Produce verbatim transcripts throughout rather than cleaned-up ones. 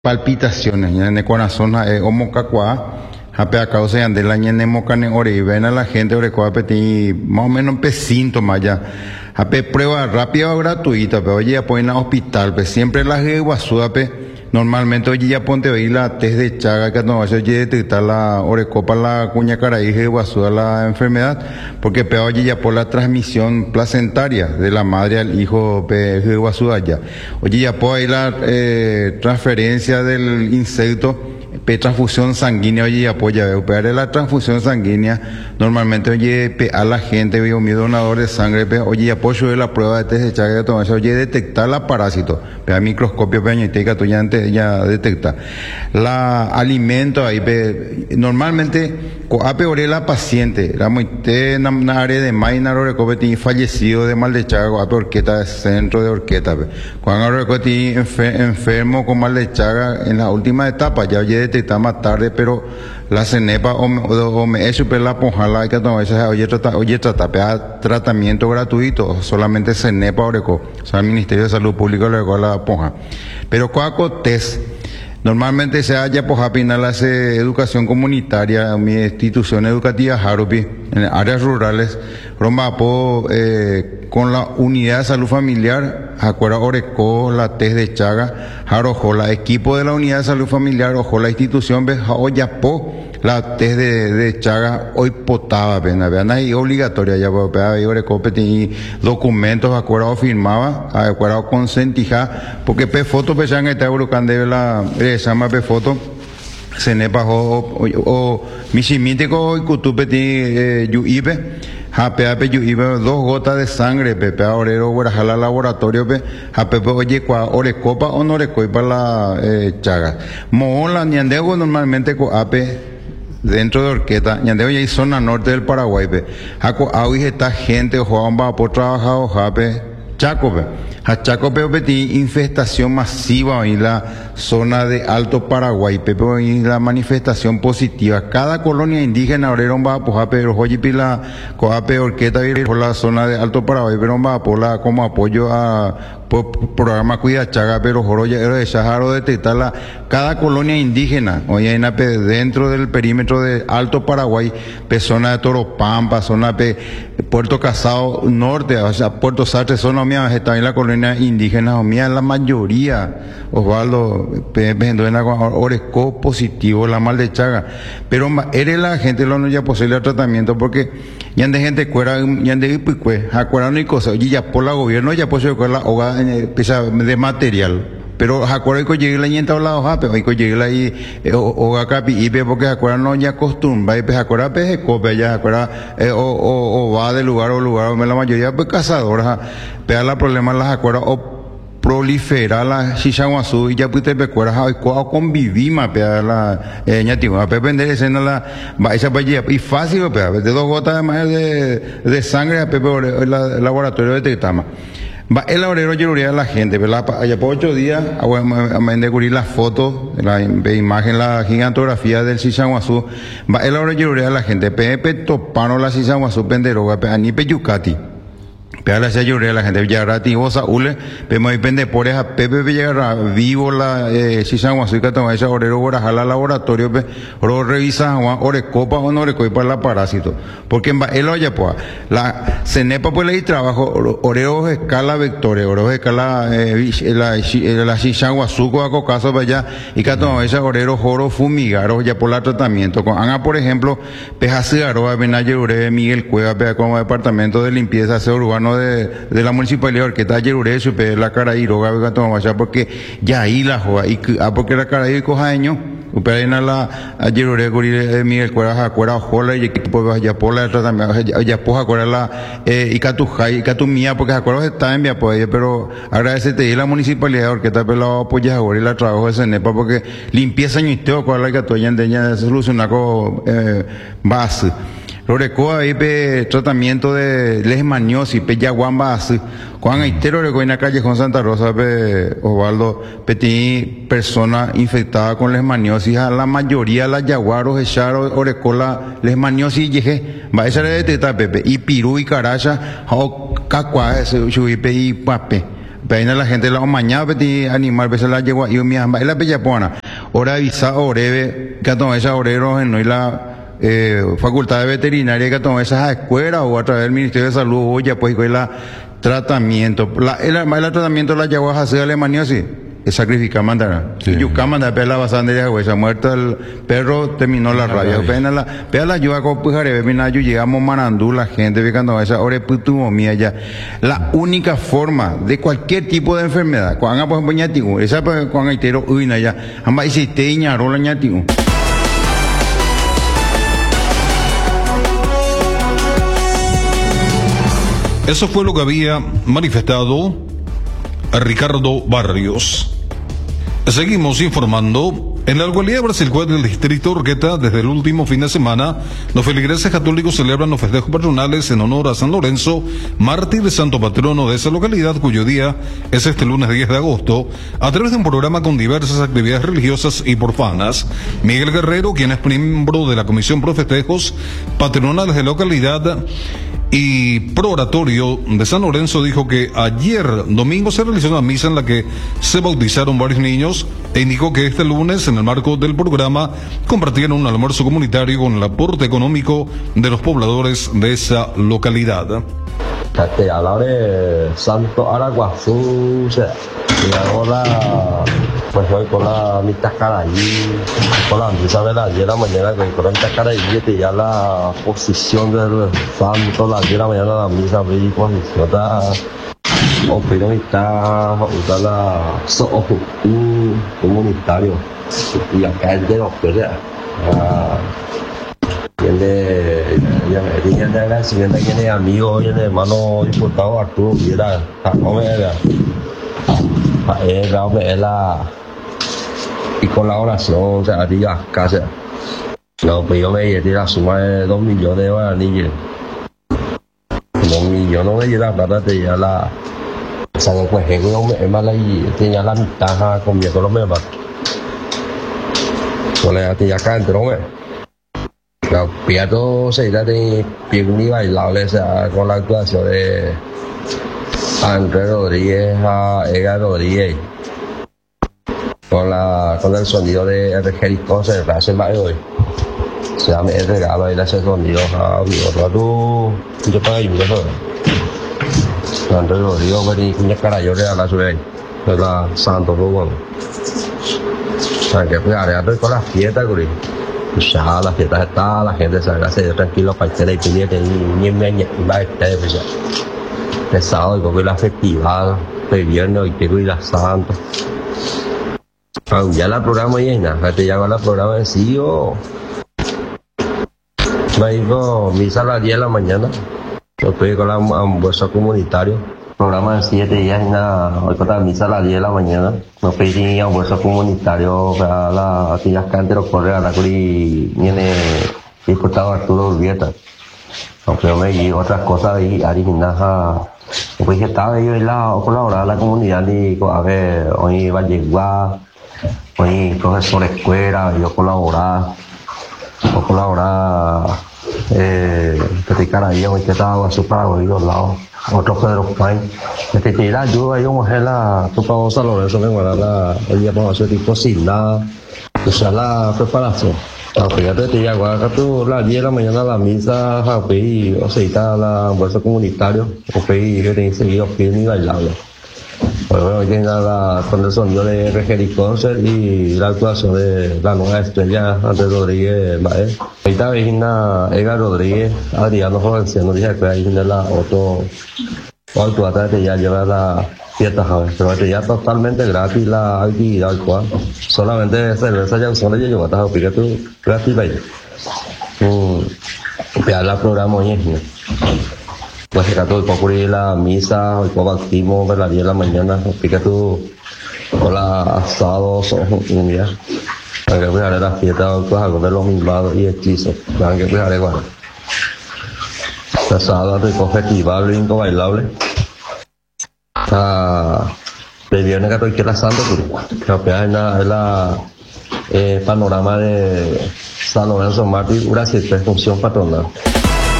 palpitaciones, en el corazón, eh, homo cacua, jape a causa de andela, en mocane ore, y ven a la gente ore coapeti, más o menos pe síntomas ya. Jape prueba rápida o gratuita, pero oye ya ponen al hospital, pues siempre la que guasúa, normalmente oye ya ponte hoy la test de Chaga, que no va a ser detectar la orecopa, la cuña caraí, que guasúa la enfermedad, porque pe oye ya por la transmisión placentaria de la madre al hijo, pe que guasúa ya. Oye ya por ahí la eh, transferencia del insecto, pe transfusión sanguínea, oye, apoya, operar la transfusión sanguínea, normalmente, oye, pe a la gente, veo mi donador de sangre, pe, oye, apoyo de la prueba de test de Chaga, oye, detectar la parásito, pe a microscopio, pe añeteca, tú ya, ya detecta. La alimento ahí, pe, normalmente, coape ore la paciente, la muite en una área de Maina, recopeti fallecido de mal de Chaga, coape orqueta, centro de orqueta, pe. Cuando recopeti enfermo con mal de Chaga, en la última etapa, ya, oye, detectar más tarde, pero la cenepa o me, o me es super la ponjala, hay que tomar esa, oye, trata, oye, trata, pea, tratamiento gratuito, solamente cenepa oreco, o sea, el Ministerio de Salud Pública le regó la ponja. Pero cuaco test, normalmente se haya poja pinal hace educación comunitaria, mi institución educativa Jarupi, en áreas rurales, Romapo, eh, con la unidad de salud familiar, acuerda Oreco, la test de Chaga, Jarojo, la equipo de la unidad de salud familiar, ojo, la institución, Oyapo, la test de, de Chaga, hoy potaba, vean, vean ahí obligatoria, ya, ahí Oreco, y documentos, acuerda firmaba, acuerda consentija, porque pe foto, pe chan, está de la, eh, se llama pe foto, se nepa o o misimítico y cutupeti yuibe jape ape yuibe dos gotas de sangre pepe orero guarajala laboratorio pe jape oye cua orecopa o no orecoipa la eh, Chaga mola ñandego normalmente co ape dentro de Orqueta ñandego ya hay zona norte del Paraguay pe jaco aui está gente o juan va por trabajar o jape Chaco pe a Chaco pe peti infestación masiva en la zona de Alto Paraguay, pepe en la manifestación positiva. Cada colonia indígena oreron va a poja pero hoy pila coape orqueta por la zona de Alto Paraguay, pero va a pola como apoyo a por, programa Cuida Chaga, pero joro ya era de Chajaro detectar la cada colonia indígena, oye en pe dentro del perímetro de Alto Paraguay, pe zona de Toropampa, zona pe Puerto Casado Norte, o sea, Puerto Sastre, zona mía, está en la colonia indígena, o mía, la mayoría, Osvaldo, en la Oreco positivo, la mal de Chaga, pero eres la gente, lo no ya posible el tratamiento, porque ya de gente cuera, ya de ipicue, acuerdan y cosas, y ya por la gobierno, ya posible la hoga de material. Pero acuerdo que llegué la ñenta la hoja, pero que llegué la y o acá y ve porque acuerdo no ya costumbre, y pues acuerdo pues copia ya acuerdo o o va de lugar o lugar, la mayoría pues cazadoras, pero la problema las acuerdo o prolifera la chichaguazú y ya pues te recuerdas a convivir más pero la ñativa, pero vender escena la va esa vaya y fácil pero de dos gotas además de de sangre a pepe el laboratorio de tetama. Va el obrero lloría a la gente, ¿verdad? Allá por ocho días, a descubrir las fotos, la imagen, la gigantografía del Chichaguazú. Va el obrero lloría a la gente, pepe topano la Chichaguazú penderoga, pe anipe yucati. Pe a la se lloría a la gente, ya rati goza ule, pe me pende por esa pepe pe llega vivo la Chichaguazú y catoma ese obrero guarajala laboratorio, pe oro revisa orecopa o no orecoipa la parásito. Porque va el oye pues, la cenepa pues le trabajo oreo escala vectores, oreo escala eh, la la Chichaguazú con caso para allá y catoma ese orero joro fumigar ya por la tratamiento con anga por ejemplo pejasigaroa benaye ure Miguel Cueva pe como departamento de limpieza aseo urbano de, de la municipalidad que está Yerure supe la cara y roga porque ya ahí la joa y ah, porque la cara y cojaño uperena la Yerure de Miguel Cueva acuerda jola y equipo ya por la tratamiento ya poja acuerda la y catujai y catumía porque acuerdo está en vía pues pero agradecete y la municipalidad que está pelado apoya ahora y la trabajo de Cenepa porque limpieza y teo con la que toyan de ya solucionar con eh, base Lorecoa ahí pe tratamiento de leishmaniosis, pe yaguamba así. Juan Aitero reco en la calle con Santa Rosa pe Osvaldo petit persona infectada con leishmaniosis a la mayoría la yaguaros echaron orecola leishmaniosis yeje va esa de teta pepe y pirú y caracha o cacua ese chuipe y pape peina la gente la mañana peti animal veces la llegó y mi amba la bella pona ora visa oreve que todo esa orero en no la eh, facultad de veterinaria que todo esas escuelas o a través del Ministerio de Salud o ya pues con la tratamiento la el, el tratamiento la llegó a hacer Alemania sí es sacrificar mandar sí. Yo manda pela bastante de huesa muerta el perro terminó la rabia pena la pela la yo hago pujare mina yo llegamos manandú la gente vicando esa ore putu mía ya la única forma de cualquier tipo de enfermedad cuando pues bañatigo esa pues cuando hay tero uina ya amba isisteña rola ñatigo. Eso fue lo que había manifestado a Ricardo Barrios. Seguimos informando. En la localidad de Brasilcuat del distrito Urqueta, desde el último fin de semana, los feligreses católicos celebran los festejos patronales en honor a San Lorenzo, mártir santo patrono de esa localidad, cuyo día es este lunes diez de agosto, a través de un programa con diversas actividades religiosas y profanas. Miguel Guerrero, quien es miembro de la Comisión Pro Festejos Patronales de la localidad y pro oratorio de San Lorenzo, dijo que ayer domingo se realizó una misa en la que se bautizaron varios niños e indicó que este lunes, en el marco del programa, compartieron un almuerzo comunitario con el aporte económico de los pobladores de esa localidad. Te habla de Santo Araguazú, y ahora pues voy con la mitad cara allí, con la misa de las diez de la mañana, con la mitad cara allí, y ya la posición del santo, las diez de la mañana la misa, y posición da opinión está usar la un comunitario, y acá es de los que tiene tiene de agradecimiento, tiene amigos, tiene hermano diputado Arturo Viera, es la y colaboración, o sea, diga casa. No, pues yo me llevé la suma de dos millones de guaraníes. Dos millones no me llevé la plata, tenía la San pues es mala y tenía la mitad con mi economía. Con la tenía acá entero, me. Los piatos se irá de Pieguni bailable, o sea, con la actuación de Andrés Rodríguez a Ega Rodríguez. Con, la, con el sonido de R. Jericó se le hace más de hoy. O sea, me he regalo ahí ese sonido a mi otro tú. Yo para ahí, yo soy. Andrés Rodríguez, vení, cuña cara, yo le a la suya. Es la Santo Lugo. O sea, que pues, ahora con las fiestas, güey. Ya, las fiestas están, la gente se hace tranquilo para que le pide que ni me ni va a estar, pues ya. El sábado, y porque la festividad, el viernes, y que la Santa. Ya la programa llena, te llama la programa en sí o me dijo misa a las diez de la mañana. Yo estoy con la almuerzo comunitario. Programa de siete días y nada, hoy con la misa a las diez de la mañana. No pedí almuerzo comunitario para la actividad cantero corre a la curi viene diputado Arturo Urbieta. Aunque yo me di otras cosas y originales. Pues que estaba yo en la colaborar la comunidad y a ver, hoy va a llegar. Hoy profesor de escuela, yo colaborar, yo colaborar, eh, que te ahí, hoy que estaba súper a los lados, otro Pedro Pain, que te tira ayuda, yo mujer la, tú para San Lorenzo, me guarda la, el día para hacer tipo sin nada, o sea, la preparación. Fíjate, te ya guarda tú la diez de la mañana la misa, o sea, está la bolsa comunitario, o que yo tenía seguido firme y bailable. Bueno, hoy tiene la, con el sonido de R. Jericó y la actuación de la nueva estrella Andrés Rodríguez Baez. Ahorita vecina Ega Rodríguez, Adriano Jovenciano, dije que ahí viene la otro, o actuata que ya lleva la fiesta, ¿sabes? Pero este ya totalmente gratis la actividad actual. Solamente cerveza ya son de yo, ¿sabes? Pique tú, gratis, vaya. Ya la programa hoy es, ¿no? Pues que todo el concurrir la misa, el bautismo a las diez de la mañana, pique tú con la asados un día. Para que cuidar la fiesta, pues algo de los milvados y hechizos. Para que cuidar igual. Asado, rico festival, brinco bailable. Ah, de viernes que estoy que la Santa, creo que es la, es la eh, panorama de San Lorenzo Mártir, una cierta función patronal.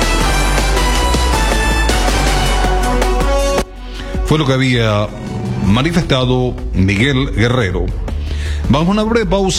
Fue lo que había manifestado Miguel Guerrero. Vamos a una breve pausa.